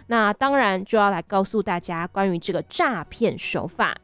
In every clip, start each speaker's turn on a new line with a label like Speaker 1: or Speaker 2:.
Speaker 1: 那当然就要来告诉大家关于这个诈骗手法。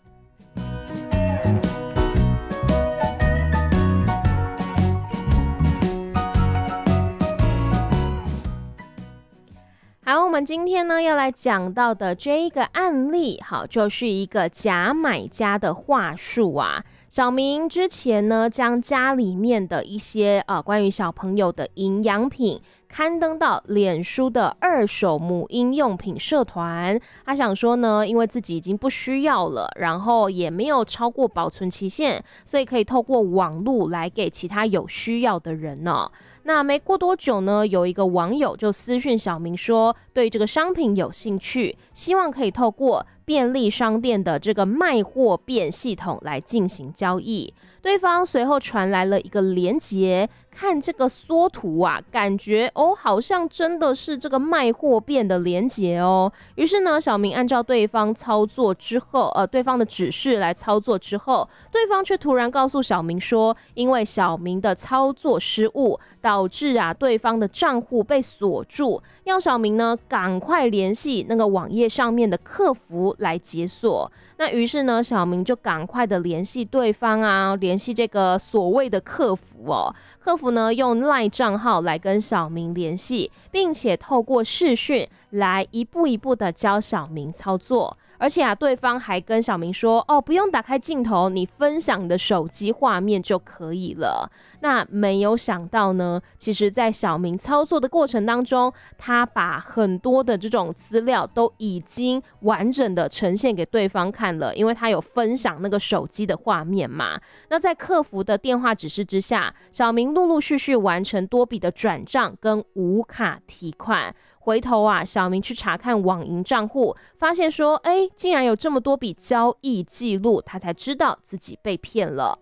Speaker 1: 好，我们今天呢要来讲到的这一个案例，好，就是一个假买家的话术啊。小明之前呢，将家里面的一些关于小朋友的营养品刊登到脸书的二手母婴用品社团。他想说呢，因为自己已经不需要了，然后也没有超过保存期限，所以可以透过网络来给其他有需要的人呢。那没过多久呢，有一个网友就私讯小明说，对这个商品有兴趣，希望可以透过便利商店的这个卖货便系统来进行交易。对方随后传来了一个连结，看这个缩图啊，感觉好像真的是这个卖货便的连结哦。于是呢，小明按照对方操作之后，对方的指示来操作之后，对方却突然告诉小明说，因为小明的操作失误，导致对方的账户被锁住，要小明呢赶快联系那个网页上面的客服来解锁。那于是呢，小明就赶快的联系对方啊，联系这个所谓的客服哦。客服呢用 LINE 账号来跟小明联系，并且透过视讯来一步一步的教小明操作。而且对方还跟小明说，不用打开镜头，你分享的手机画面就可以了。那没有想到呢，其实在小明操作的过程当中，他把很多的这种资料都已经完整的呈现给对方看了，因为他有分享那个手机的画面嘛。那在客服的电话指示之下，小明陆陆续续完成多笔的转账跟无卡提款。回头小明去查看网银账户，发现说，竟然有这么多笔交易记录，他才知道自己被骗了。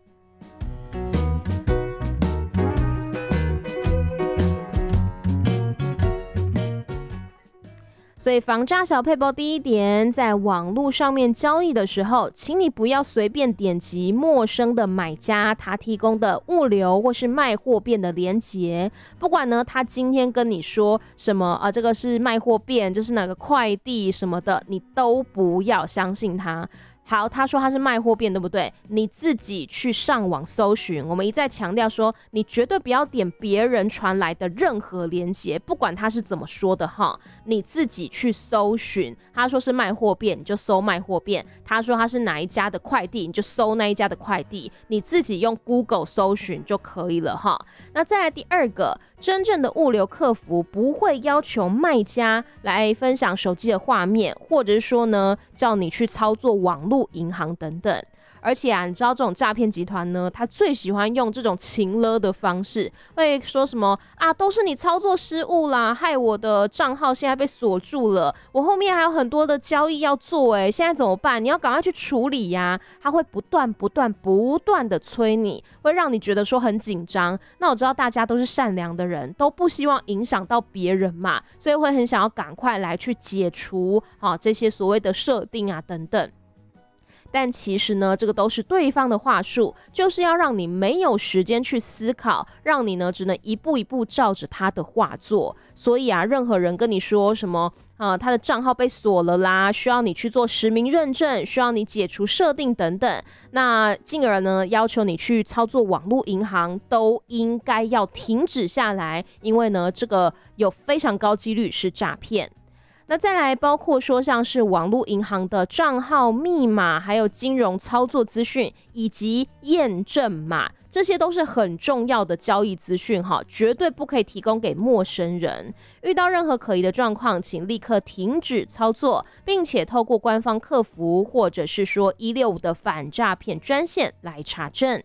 Speaker 1: 所以防诈小撇步第一点，在网络上面交易的时候，请你不要随便点击陌生的买家他提供的物流或是卖货便的连结。不管呢他今天跟你说什么这个是卖货便，这是哪个快递什么的，你都不要相信他。好，他说他是卖货便，对不对？你自己去上网搜寻。我们一再强调说，你绝对不要点别人传来的任何连结，不管他是怎么说的哈，你自己去搜寻。他说是卖货便，你就搜卖货便；他说他是哪一家的快递，你就搜那一家的快递。你自己用 Google 搜寻就可以了哈。那再来第二个，真正的物流客服不会要求卖家来分享手机的画面，或者是说呢，叫你去操作网络银行等等。而且你知道这种诈骗集团呢，他最喜欢用这种情勒的方式，会说什么都是你操作失误啦，害我的账号现在被锁住了，我后面还有很多的交易要做现在怎么办？你要赶快去处理呀！他会不断的催你，会让你觉得说很紧张。那我知道大家都是善良的人，都不希望影响到别人嘛，所以会很想要赶快来去解除这些所谓的设定等等。但其实呢，这个都是对方的话术，就是要让你没有时间去思考，让你呢只能一步一步照着他的话做。所以任何人跟你说什么他的账号被锁了啦，需要你去做实名认证，需要你解除设定等等，那进而呢要求你去操作网络银行，都应该要停止下来，因为呢这个有非常高几率是诈骗。那再来包括说像是网络银行的账号密码，还有金融操作资讯以及验证码，这些都是很重要的交易资讯绝对不可以提供给陌生人。遇到任何可疑的状况，请立刻停止操作，并且透过官方客服或者是说165的反诈骗专线来查证。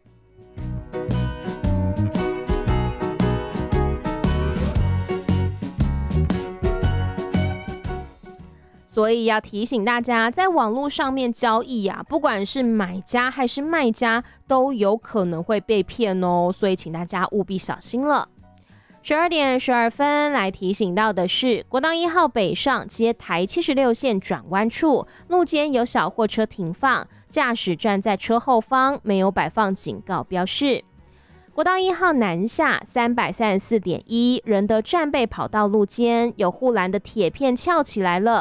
Speaker 1: 所以要提醒大家，在网络上面交易不管是买家还是卖家，都有可能会被骗哦，所以请大家务必小心了。12点12分来提醒到的是，国道1号北上接台76线转弯处，路肩有小货车停放，驾驶站在车后方，没有摆放警告标示。国道1号南下334.1仁德站背跑道路肩有护栏的铁片翘起来了，